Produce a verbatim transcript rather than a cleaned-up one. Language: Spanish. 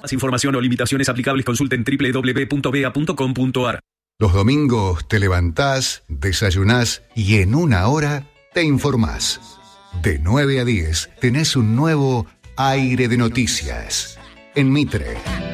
Más información o limitaciones aplicables consulten doble u doble u doble u punto bea punto com punto a r. Los domingos te levantás, desayunás y en una hora te informás. De nueve a diez tenés un nuevo Aire de Noticias en Mitre.